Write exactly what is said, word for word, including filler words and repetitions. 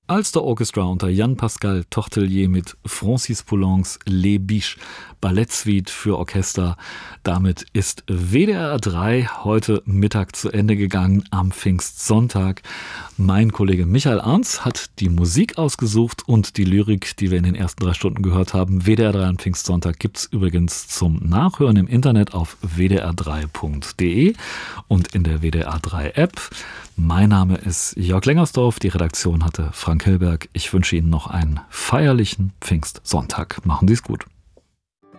Ulster Orchestra unter Jan-Pascal Tortelier mit Francis Poulencs Les Biches, Ballettsuite für Orchester. Damit ist W D R drei heute Mittag zu Ende gegangen am Pfingstsonntag. Mein Kollege Michael Arnz hat die Musik ausgesucht und die Lyrik, die wir in den ersten drei Stunden gehört haben. W D R drei am Pfingstsonntag gibt's übrigens zum Nachhören im Internet auf w d r drei punkt d e und in der W D R drei App. Mein Name ist Jörg Lengersdorf, die Redaktion hatte Frank Hilberg. Ich wünsche Ihnen noch einen feierlichen Pfingstsonntag. Machen Sie es gut.